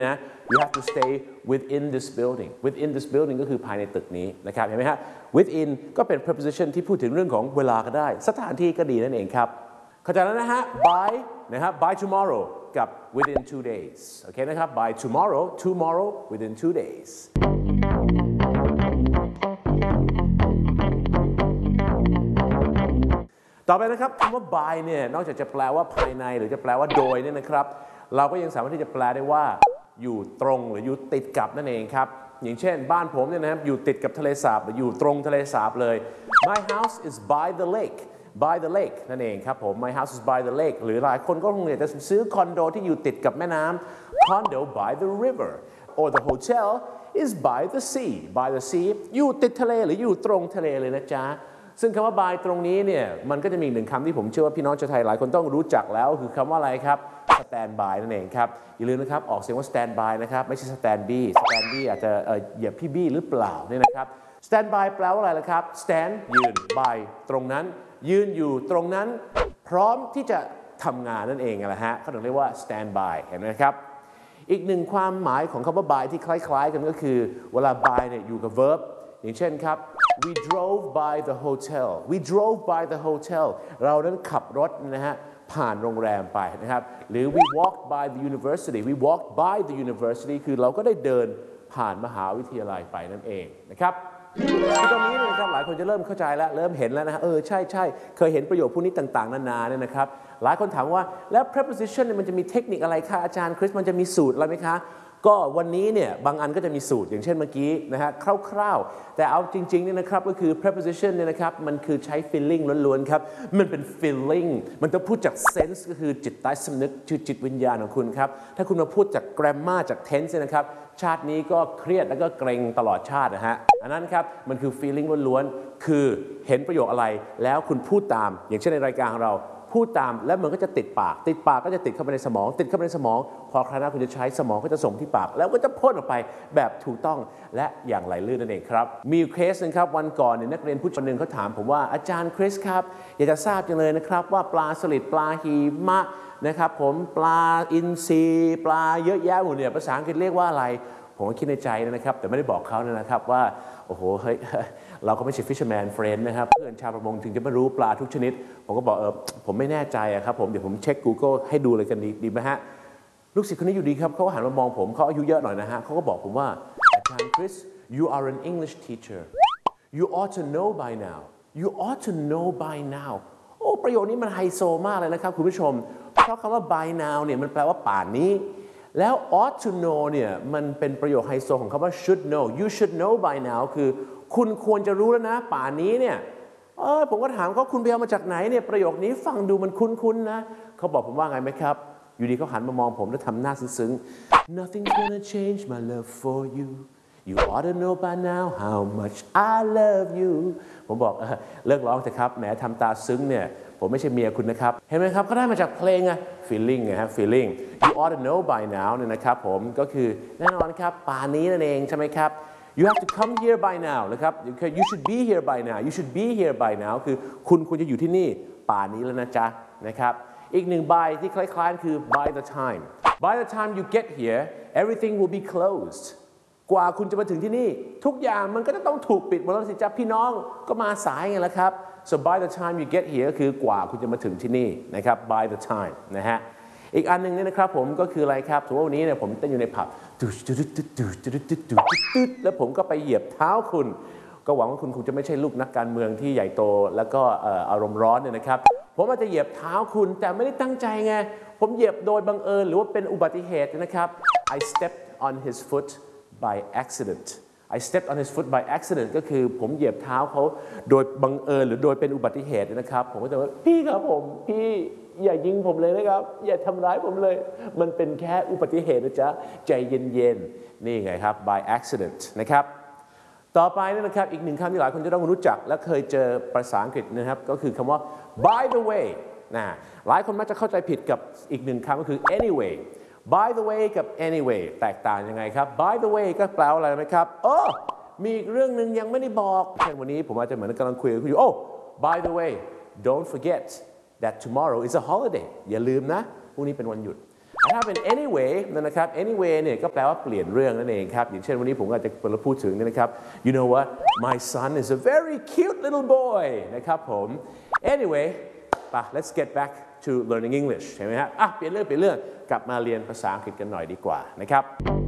นะ you have to stay within this building ก็คือภายในตึกนี้นะครับเห็นไหมฮะ within ก็เป็น preposition ที่พูดถึงเรื่องของเวลาก็ได้สถานที่ก็ดีนั่นเองครับเข้าใจแล้วนะฮะ by นะครับ by tomorrow กับ within 2 days โอเคนะครับ by tomorrow within 2 daysต่อไปนะครับคำว่า by เนี่ยนอกจากจะแปลว่าภายในหรือจะแปลว่าโดยเนี่ยนะครับเราก็ยังสามารถที่จะแปลได้ว่าอยู่ตรงหรืออยู่ติดกับนั่นเองครับอย่างเช่นบ้านผมเนี่ยนะครับอยู่ติดกับทะเลสาบหรืออยู่ตรงทะเลสาบเลย My house is by the lake นั่นเองครับผม My house is by the lake หรือหลายคนก็คงอยากจะซื้อคอนโดที่อยู่ติดกับแม่น้ำ Condo by the river or the hotel is by the sea อยู่ติดทะเลหรืออยู่ตรงทะเลเลยนะจ๊ะซึ่งคำว่า by ตรงนี้เนี่ยมันก็จะมีหนึ่งคำที่ผมเชื่อว่าพี่น้องชาวไทยหลายคนต้องรู้จักแล้วคือคำว่าอะไรครับ stand by นั่นเองครับอย่าลืมนะครับออกเสียงว่า stand by นะครับไม่ใช่ stand by อาจจะเหยียบพี่บี้หรือเปล่าเนี่ยนะครับ stand by แปลว่าอะไรล่ะครับ stand ยืน by ตรงนั้นยืนอยู่ตรงนั้นพร้อมที่จะทำงานนั่นเองนะฮะเขาถึงเรียกว่า stand by เห็นไหมครับอีกหนึ่งความหมายของคำว่า by ที่คล้ายๆกันก็คือเวลา by เนี่ยอยู่กับ verb อย่างเช่นครับ we drove by the hotel เรานั้นขับรถนะฮะผ่านโรงแรมไปนะครับหรือ we walked by the university คือเราก็ได้เดินผ่านมหาวิทยาลัยไปนั่นเองนะครับคือตอนนี้นะครับหลายคนจะเริ่มเข้าใจแล้วเริ่มเห็นแล้วนะฮะใช่เคยเห็นประโยคพวกนี้ต่างๆนานาเนี่ยนะครับหลายคนถามว่าแล้ว preposition มันจะมีเทคนิคอะไรคะอาจารย์คริสมันจะมีสูตรอะไรไหมคะก็วันนี้เนี่ยบางอันก็จะมีสูตรอย่างเช่นเมื่อกี้นะฮะคร่าวๆแต่เอาจริงๆเนี่ยนะครับก็คือ preposition เนี่ยนะครับมันคือใช้ feeling ล้วนๆครับมันเป็น feeling มันต้องพูดจาก sense ก็คือจิตใต้สำนึกคือจิตวิญญาณของคุณครับถ้าคุณมาพูดจาก grammar จาก tense เนี่ยนะครับชาตินี้ก็เครียดแล้วก็เกรงตลอดชาตินะฮะอันนั้นครับมันคือ feeling ล้วนๆคือเห็นประโยคอะไรแล้วคุณพูดตามอย่างเช่นในรายการของเราพูดตามแล้วมันก็จะติดปากก็จะติดเข้าไปในสมองพอคราวหน้าคุณจะใช้สมองก็จะส่งที่ปากแล้วก็จะพ่นออกไปแบบถูกต้องและอย่างไหลลื่นนั่นเองครับมีเคสนึงครับวันก่อนเนี่ยนักเรียนผู้ชายคนหนึ่งเขาถามผมว่าอาจารย์คริสครับอยากจะทราบจังเลยนะครับว่าปลาสลิดปลาหิมะนะครับผมปลาอินทรีปลาเยอะแยะหมดเนี่ยภาษาอังกฤษเรียกว่าอะไรผมก็คิดในใจนะครับแต่ไม่ได้บอกเขานะครับว่าโอ้โหเฮ้ยเราก็ไม่ใช่ fisherman friend นะครับเพื่อนชาวประมงถึงจะไม่รู้ปลาทุกชนิดผมก็บอกผมไม่แน่ใจครับผมเดี๋ยวผมเช็ค Google ให้ดูเลยกันดีไหมฮะลูกศิษย์คนนี้อยู่ดีครับเขาก็หันมามองผมเขาอายุเยอะหน่อยนะฮะเขาก็บอกผมว่าอาจารย์คริส you are an English teacher you ought to know by now โอ้ประโยคนี้มันไฮโซมากเลยนะครับคุณผู้ชมเพราะคำว่า by now เนี่ยมันแปลว่าป่านนี้แล้ว ought to know เนี่ยมันเป็นประโยคไฮโซของคำว่า should know you should know by now คือคุณควรจะรู้แล้วนะป่านนี้เนี่ยผมก็ถามเขาคุณไปเอามาจากไหนเนี่ยประโยคนี้ฟังดูมันคุ้นๆนะเขาบอกผมว่าไงไหมครับอยู่ดีเขาหันมามองผมแล้วทำหน้าซึ้งๆ Nothing's gonna change my love for you You ought to know by now how much I love you ผมบอกเลิกร้องเถอะครับแหมทำตาซึ้งเนี่ยผมไม่ใช่เมียคุณนะครับเห็นไหมครับก็ได้มาจากเพลงfeeling ฮะ feeling You ought to know by now เนี่ยนะครับผมก็คือแน่นอนครับป่านนี้นั่นเองใช่ไหมครับYou have to come here by now นะครับ You should be here by now คือคุณควรจะอยู่ที่นี่ป่านนี้แล้วนะจ๊ะนะครับอีกหนึ่ง by ที่คล้ายๆคือ by the time you get here everything will be closed กว่าคุณจะมาถึงที่นี่ทุกอย่างมันก็จะต้องถูกปิดหมดแล้วสิจ๊ะพี่น้องก็มาสายไงล่ะครับ so by the time you get here ก็คือกว่าคุณจะมาถึงที่นี่นะครับ by the time นะฮะอีกอันหนึ่งเนี่ยนะครับผมก็คืออะไรครับถือว่าวันนี้เนี่ยผมเต้นอยู่ในผับแล้วผมก็ไปเหยียบเท้าคุณก็หวังว่าคุณคงจะไม่ใช่ลูกนักการเมืองที่ใหญ่โตแล้วก็อารมณ์ร้อนเนี่ยนะครับผมอาจจะเหยียบเท้าคุณแต่ไม่ได้ตั้งใจไงผมเหยียบโดยบังเอิญหรือว่าเป็นอุบัติเหตุนะครับ I stepped on his foot by accident ก็คือผมเหยียบเท้าเขาโดยบังเอิญหรือโดยเป็นอุบัติเหตุนะครับผมก็จะว่าพี่ครับผมพี่อย่ายิงผมเลยนะครับอย่าทำร้ายผมเลยมันเป็นแค่อุบัติเหตุนะจ๊ะใจเย็นๆนี่ไงครับ by accident นะครับต่อไปนะครับอีกหนึ่งคำที่หลายคนจะต้องรู้จักและเคยเจอภาษาอังกฤษนะครับก็คือคำว่า by the way นะหลายคนมักจะเข้าใจผิดกับอีกหนึ่งคำก็คือ anyway by the way กับ anyway แตกต่างยังไงครับ by the way ก็แปลว่าอะไรไหมครับมีอีกเรื่องหนึ่งยังไม่ได้บอกเช่นวันนี้ผมอาจจะเหมือนกำลังคุยกับคุณอยู่by the way don't forget that tomorrow is a holiday อย่าลืมนะพรุ่งนี้เป็นวันหยุดถ้าเป็น anyway นะครับ anyway เนี่ยก็แปลว่าเปลี่ยนเรื่องนั่นเองครับอย่างเช่นวันนี้ผมก็อาจจะพูดถึงนะครับ you know what my son is a very cute little boy นะครับผม anyway let's get back to learning English ใช่ไหมฮะเปลี่ยนเรื่องกลับมาเรียนภาษาอังกฤษกันหน่อยดีกว่านะครับ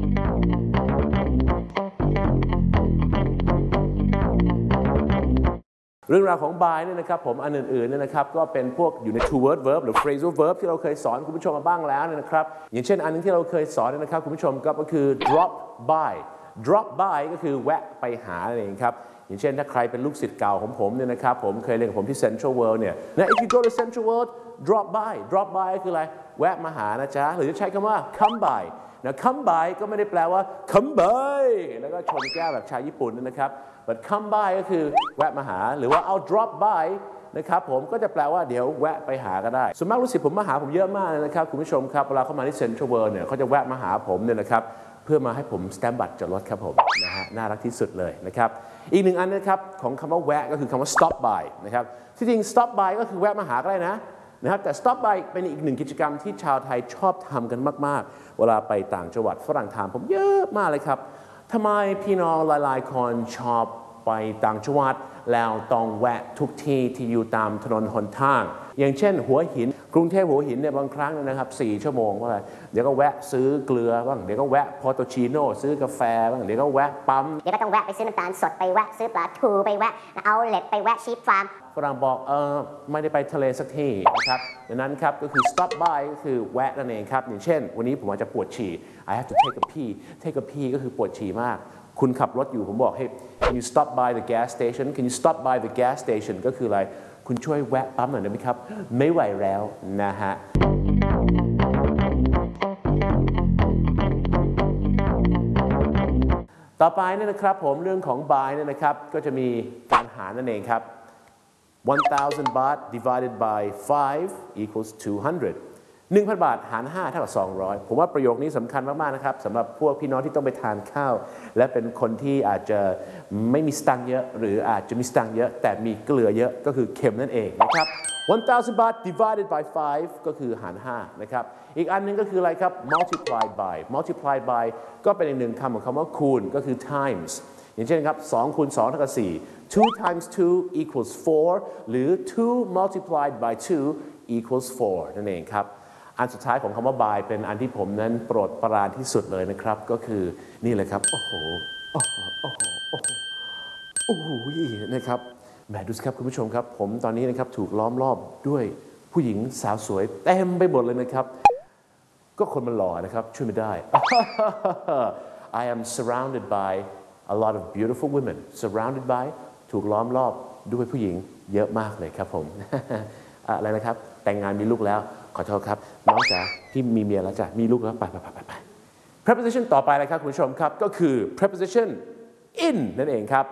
เรื่องราวของ by เนี่ยนะครับผมอันอื่นๆเนี่ยนะครับก็เป็นพวกอยู่ใน two word verb หรือ phrasal verb ที่เราเคยสอนคุณผู้ชมมาบ้างแล้วนะครับอย่างเช่นอันนึงที่เราเคยสอนนะครับคุณผู้ชมก็คือ drop by ก็คือแวะไปหานั่นเองครับอย่างเช่นถ้าใครเป็นลูกศิษย์เก่าของผมเนี่ยนะครับผมเคยเรียนกับผมที่ Central World เนี่ยนะ if you go to Central World drop by ก็คืออะไรแวะมาหานะจ๊ะหรือจะใช้คำว่า come by นะ come by ก็ไม่ได้แปลว่า come by แล้วก็ชนแก้วแบบชาวญี่ปุ่นนะครับ but come by ก็คือแวะมาหาหรือว่า I'll drop by นะครับผมก็จะแปลว่าเดี๋ยวแวะไปหาก็ได้ส่วนมากลูกศิษย์ผมมาหาผมเยอะมากเลยนะครับคุณผู้ชมครับเวลาเข้ามาที่ Central World เนี่ยเขาจะแวะมาหาผมเนี่ยนะครับเพื่อมาให้ผมสแตมป์บัตรจอดรถครับผมนะฮะน่ารักที่สุดเลยนะครับอีกหนึ่งอันนะครับของคำว่าแวะก็คือคำว่า stop by นะครับที่จริง stop by ก็คือแวะมาหาก็ได้นะครับแต่ stop by เป็นอีกหนึ่งกิจกรรมที่ชาวไทยชอบทำกันมากๆเวลาไปต่างจังหวัดฝรั่งถามผมเยอะมากเลยครับทำไมพี่น้องหลายๆคนชอบไปต่างจังหวัดแล้วต้องแวะทุกที่ที่อยู่ตามถนนหนทางอย่างเช่นหัวหินกรุงเทพหัวหินเนี่ยบางครั้งนะครับ4 ชั่วโมงว่าอะไรเดี๋ยวก็แวะซื้อเกลือบ้างเดี๋ยวก็แวะพอโตชิโน่ซื้อกาแฟบ้างเดี๋ยวก็แวะปั๊มเดี๋ยวก็ต้องแวะไปซื้อน้ำตาลสดไปแวะซื้อปลาทูไปแวะเอาเล็ตไปแวะชีฟฟาร์มฝรั่งบอกไม่ได้ไปทะเลสักทีนะครับดังนั้นครับก็คือ stop by ก็คือแวะนั่นเองครับอย่างเช่นวันนี้ผมอาจจะปวดฉี่ I have to take a pee ก็คือปวดฉี่มากคุณขับรถอยู่ผมบอกให้ can you stop by the gas station can you stop by the gas station ก็คืออะไรคุณช่วยแวะปั๊มหน่อยได้ไหมครับไม่ไหวแล้วนะฮะต่อไปเนี่ยนะครับผมเรื่องของ by เนี่ยนะครับก็จะมีการหารนั่นเองครับ 1,000 บาท divided by 5 equals 200 1,000 บาทหาร5เท่ากับ200ผมว่าประโยคนี้สำคัญมากๆนะครับสำหรับพวกพี่น้องที่ต้องไปทานข้าวและเป็นคนที่อาจจะไม่มีสตังค์เยอะหรืออาจจะมีสตังค์เยอะแต่มีเกลือเยอะก็คือเค็มนั่นเองนะครับ 1,000 บาท divided by 5ก็คือหาร5นะครับอีกอันนึงก็คืออะไรครับ multiplied by ก็เป็นอีกหนึ่งคำของคำว่าคูณก็คือ times อย่างเช่นครับ2คูณ2เท่ากับ4 2 times 2 equals 4หรือ2 multiplied by 2 equals 4นั่นเองครับอันสุดท้ายของคำว่า by เป็นอันที่ผมนั้นโปรดปรานที่สุดเลยนะครับก็คือนี่เลยครับโอ้โหนะครับแหมดูสิครับคุณผู้ชมครับผมตอนนี้นะครับถูกล้อมรอบด้วยผู้หญิงสาวสวยเต็มไปหมดเลยนะครับก็คนมันหล่อนะครับช่วยไม่ได้ I am surrounded by a lot of beautiful women surrounded by ถูกล้อมรอบด้วยผู้หญิงเยอะมากเลยครับผม อะไรนะครับแต่งงานมีลูกแล้วขอโทษครับน้องจ๋าพี่มีเมียแล้วจ้ะมีลูกแล้วไป preposition ต่อไปเลยครับคุณผู้ชมครับก็คือ preposition in นั่นเองครับ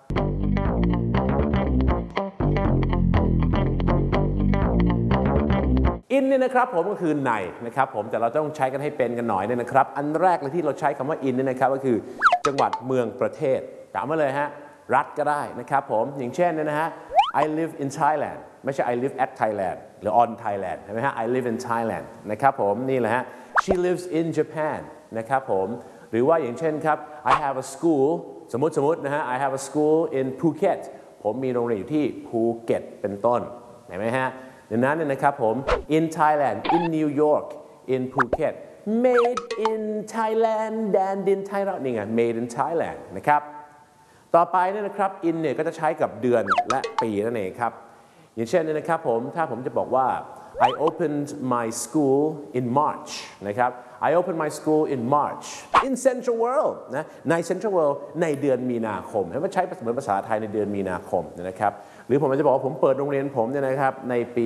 in เนี่ยนะครับผมก็คือในนะครับผมแต่เราต้องใช้กันให้เป็นกันหน่อยเนี่ยนะครับอันแรกเลยที่เราใช้คำว่า in เนี่ยนะครับก็คือจังหวัดเมืองประเทศจำไว้เลยฮะรัฐก็ได้นะครับผมอย่างเช่นเนี่ยนะฮะ I live in Thailand ไม่ใช่ I live at Thailand หรือ on Thailand ใช่ไหมฮะ I live in Thailand นะครับผมนี่แหละฮะ She lives in Japan นะครับผมหรือว่าอย่างเช่นครับ I have a school สมมตินะฮะ I have a school in Phuket ผมมีโรงเรียนอยู่ที่ภูเก็ตเป็นต้นเห็นไหมฮะดังนั้นเนี่ยนะครับผม in Thailand in New York in Phuket made in Thailand and in Thailand นี่ไง made in Thailand นะครับต่อไปเนี่ยนะครับ in เนี่ยก็จะใช้กับเดือนและปีนั่นเองครับอย่างเช่นเนี่ยนะครับผมถ้าผมจะบอกว่า I opened my school in March นะครับ I opened my school in March in Central World นะใน Central World ในเดือนมีนาคมให้มันใช้เหมือนภาษาไทยในเดือนมีนาคมนะครับหรือผมจะบอกว่าผมเปิดโรงเรียนผมเนี่ยนะครับในปี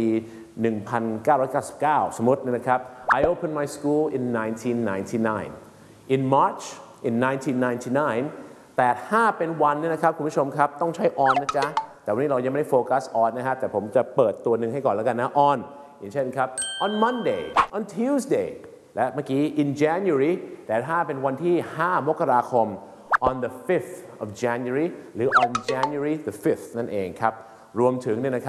1999 สมมตินะครับ I opened my school in 1999 in March in 1999 แต่ถ้าเป็นวันเนี่ยนะครับคุณผู้ชมครับต้องใช้ on นะจ๊ะแต่วันนี้เรายังไม่ได้โฟกัส on นะฮะแต่ผมจะเปิดตัวหนึ่งให้ก่อนแล้วกันนะ on อย่างเช่นครับ on Monday on Tuesday และเมื่อกี้ in January แต่ถ้าเป็นวันที่ 5 มกราคม on the 5th of January หรือ on January the 5th นั่นเองครับรวมถึงเนี่ยนะครับ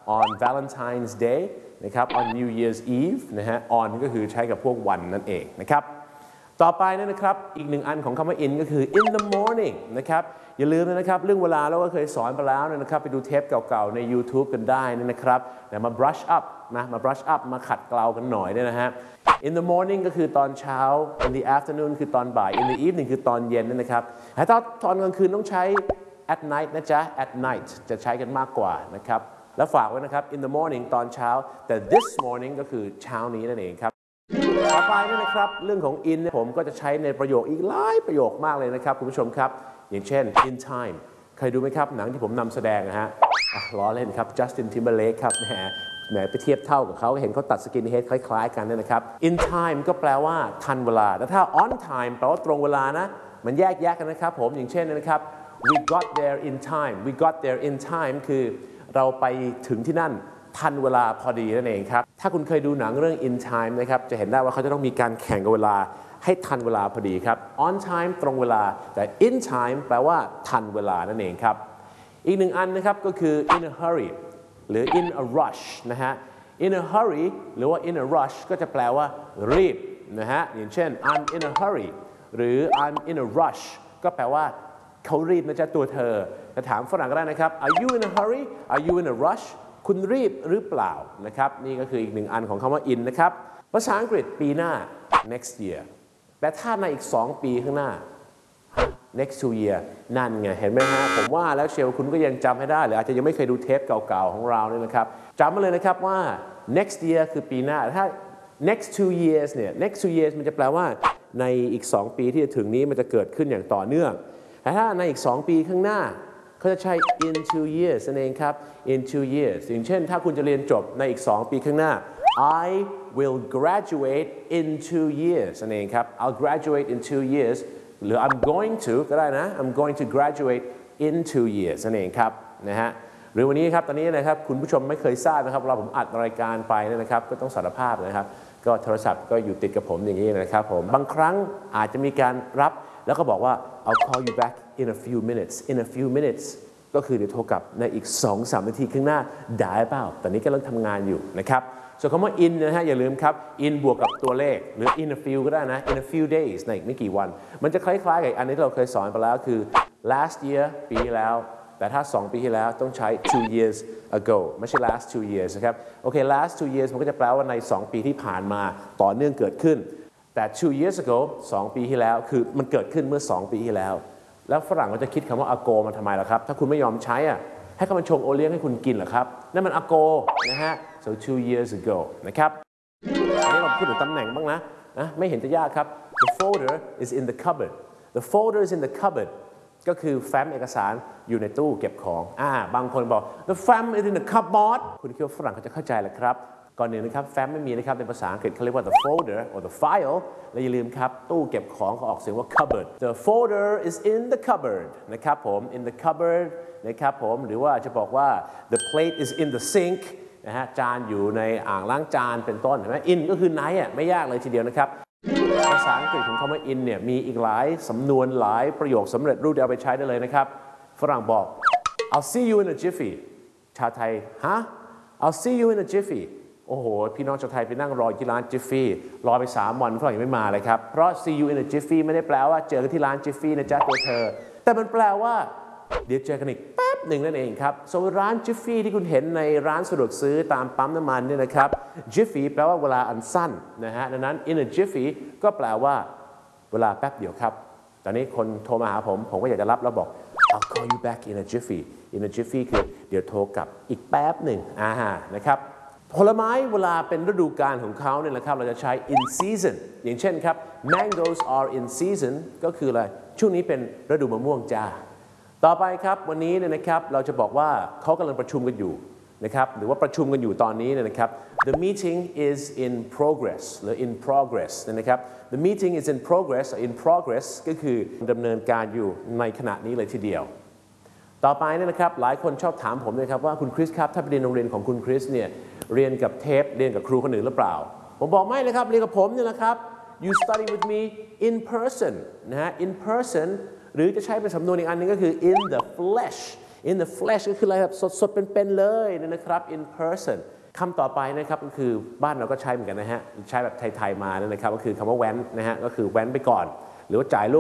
on Valentine's Day นะครับ on New Year's Eve นะฮะ on ก็คือใช้กับพวกวันนั่นเองนะครับต่อไปนะครับอีกหนึ่งอันของคำว่า in ก็คือ in the morning นะครับอย่าลืมนะครับเรื่องเวลาเราก็เคยสอนไปแล้วนะครับไปดูเทปเก่าๆใน YouTube กันได้นะครับแต่มา brush up นะมา brush up มาขัดเกลากันหน่อยเนี่ยนะฮะ in the morning ก็คือตอนเช้า in the afternoon คือตอนบ่าย in the evening คือตอนเย็นนะครับแต่ตอนกลางคืนต้องใช้ at night นะจ๊ะ at night จะใช้กันมากกว่านะครับแล้วฝากไว้นะครับ in the morning ตอนเช้าแต่ this morning ก็คือเช้านี้นั่นเองครับต่อไปนี่นะครับเรื่องของ in ผมก็จะใช้ในประโยคอีกหลายประโยคมากเลยนะครับคุณผู้ชมครับอย่างเช่น in time เคยดูไหมครับหนังที่ผมนำแสดงนะฮะล้อเล่นครับ Justin Timberlake ครับแหมไปเทียบเท่ากับเขาเห็นเขาตัดสกินเฮดคล้ายๆกันนะครับ in time ก็แปลว่าทันเวลาแต่ถ้า on time แปลว่าตรงเวลานะมันแยกแยะกันนะครับผมอย่างเช่นนะครับ we got there in time we got there in time คือเราไปถึงที่นั่นทันเวลาพอดีนั่นเองครับถ้าคุณเคยดูหนังเรื่อง in time นะครับจะเห็นได้ว่าเขาจะต้องมีการแข่งกับเวลาให้ทันเวลาพอดีครับ on time ตรงเวลาแต่ in time แปลว่าทันเวลานั่นเองครับอีกหนึ่งอันนะครับก็คือ in a hurry หรือ in a rush นะฮะ in a hurry หรือว่า in a rush ก็จะแปลว่ารีบนะฮะอย่างเช่น I'm in a hurry หรือ I'm in a rush ก็แปลว่าเขารีบนะจ๊ะตัวเธอจะถามฝรั่งก็ได้นะครับ Are you in a hurry Are you in a rush คุณรีบหรือเปล่านะครับนี่ก็คืออีกหนึ่งอันของคำว่า in นะครับภาษาอังกฤษปีหน้า next year แต่ถ้าในอีก2ปีข้างหน้า next 2 year นั่นไงเห็นไหมฮะผมว่าแล้วเชียวคุณก็ยังจำให้ได้หรืออาจจะยังไม่เคยดูเทปเก่าๆของเราเนี่ยนะครับจำมาเลยนะครับว่า next year คือปีหน้าถ้า next 2 years เนี่ย next 2 years มันจะแปลว่าในอีก2ปีที่จะถึงนี้มันจะเกิดขึ้นอย่างต่อเนื่องแต่ถ้าในอีก2ปีข้างหน้าเขาจะใช้ in 2 years นั่นเองครับ in 2 years อย่างเช่นถ้าคุณจะเรียนจบในอีก2ปีข้างหน้า I will graduate in 2 years นั่นเองครับ I'll graduate in 2 years หรือ I'm going to ก็ได้นะ I'm going to graduate in 2 years นั่นเองครับนะฮะหรือวันนี้ครับตอนนี้นะครับคุณผู้ชมไม่เคยทราบนะครับเราผมอัดรายการไปนะครับก็ต้องสารภาพนะครับก็โทรศัพท์ก็อยู่ติดกับผมอย่างนี้นะครับผมบางครั้งอาจจะมีการรับแล้วก็บอกว่า I'll call you back in a few minutes in a few minutes ก็คือเดี๋ยวโทรกลับในอีก 2-3 นาทีข้างหน้าได้เปล่าตอนนี้กำลังทำงานอยู่นะครับส่วนคำว่า in นะฮะอย่าลืมครับ in บวกกับตัวเลขหรือ in a few ก็ได้นะ in a few days ในอีกไม่กี่วันมันจะคล้ายๆกับอันนี้ที่เราเคยสอนไปแล้วคือ last year ปีที่แล้วแต่ถ้า2ปีที่แล้วต้องใช้ 2 years ago ไม่ใช่ last 2 years นะครับโอเค last 2 years มันก็จะแปลว่าใน2ปีที่ผ่านมาต่อเนื่องเกิดขึ้นแต่ 2 years ago 2 ปีที่แล้วคือมันเกิดขึ้นเมื่อ2ปีที่แล้วแล้วฝรั่งก็จะคิดคำว่า ago มันทำไมล่ะครับถ้าคุณไม่ยอมใช้อ่ะให้เขามาชงโอเลี้ยงให้คุณกินเหรอครับนั่นมัน ago นะฮะ so 2 years ago นะครับอันนี้เราพูดถึงตำแหน่งบ้างนะไม่เห็นจะยากครับ the folder is in the cupboard the folder is in the cupboard ก็คือแฟ้มเอกสารอยู่ในตู้เก็บของบางคนบอก the fam is in the cupboard คุณคิดว่าฝรั่งเขาจะเข้าใจหรือครับก่อนหนึ่งนะครับแฟ้มไม่มีนะครับในภาษาอังกฤษเขาเรียกว่า the folder or the file และอย่าลืมครับตู้เก็บของเขาออกเสียงว่า cupboard the folder is in the cupboard นะครับผม in the cupboard นะครับผมหรือว่าจะบอกว่า the plate is in the sink นะฮะจานอยู่ในอ่างล้างจานเป็นต้นเห็นไหม in ก็คือไหนไม่ยากเลยทีเดียวนะครับภาษาอังกฤษของคำว่า in เนี่ยมีอีกหลายสำนวนหลายประโยคสำเร็จรูปเดียวไปใช้ได้เลยนะครับฝรั่งบอก I'll see you in a jiffy ชาวไทยI'll see you in a jiffy โอ้โหพี่น้องชาวไทยไปนั่งรอที่ร้าน jiffy รอไป3 วันฝรั่งยังไม่มาเลยครับเพราะ see you in a jiffy ไม่ได้แปลว่าเจอกันที่ร้าน jiffy นะจ๊ะตัวเธอแต่มันแปลว่าเดี๋ยวเจอกันอีกแป๊บหนึ่งนั่นเองครับส่วนร้าน jiffy ที่คุณเห็นในร้านสะดวกซื้อตามปั๊มน้ำมันเนี่ยนะครับ jiffy แปลว่าเวลาอันสั้นนะฮะดังนั้น in a jiffy ก็แปลว่าเวลาแป๊บเดียวครับตอนนี้คนโทรมาหาผมก็อยากจะรับแล้วบอก I'll call you back in a jiffy in a jiffy คือเดี๋ยวโทรกลับอีกแป๊บหนึ่งนะครับผลไม้เวลาเป็นฤดูกาลของเขาเนี่ยนะครับเราจะใช้ in season อย่างเช่นครับ mangoes are in season ก็คืออะไรช่วงนี้เป็นฤดูมะม่วงจ้าต่อไปครับวันนี้เนี่ยนะครับเราจะบอกว่าเขากำลังประชุมกันอยู่นะครับหรือว่าประชุมกันอยู่ตอนนี้เนี่ยนะครับ the meeting is in progress หรือ in progress นะครับ the meeting is in progress in progress ก็คือดำเนินการอยู่ในขณะนี้เลยทีเดียวต่อไปเนี่ยนะครับหลายคนชอบถามผมเลยครับว่าคุณคริสครับถ้าไปเรียนโรงเรียนของคุณคริสเนี่ยเรียนกับเทปเรียนกับครูคนอื่นหรือเปล่าผมบอกไม่เลยครับเรียนกับผมเนี่ยนะครับ you study with me in person นะฮะ in person หรือจะใช้เป็นสำนวนอีกอันนึงก็คือ in the flesh in the flesh ก็คืออะไรแบบสดๆเป็นๆเลยนะครับ in person คำต่อไปนะครับก็คือบ้านเราก็ใช้เหมือนกันนะฮะใช้แบบไทยๆมานะครับก็คือคำว่าแว้นนะฮะก็คือแว้นไปก่อนหรือว่าจ่าย